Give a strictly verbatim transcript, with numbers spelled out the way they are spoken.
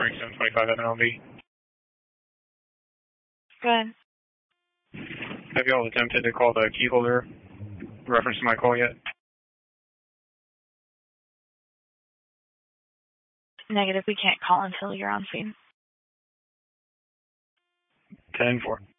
Frank seven twenty-five at N L V. Go ahead. Have you all attempted to call the key holder reference to my call yet? Negative. We can't call until you're on scene. ten four.